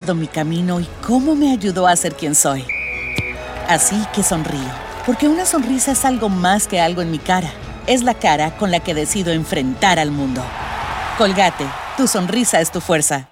marcado mi camino y cómo me ayudó a ser quien soy. Así que sonrío, porque una sonrisa es algo más que algo en mi cara. Es la cara con la que decido enfrentar al mundo. Colgate, tu sonrisa es tu fuerza.